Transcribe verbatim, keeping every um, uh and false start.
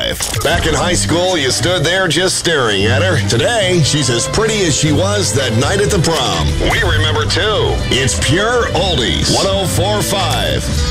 five. Back in high school, you stood there just staring at her. Today, she's as pretty as she was that night at the prom. We remember too. It's Pure Oldies. one oh four point five.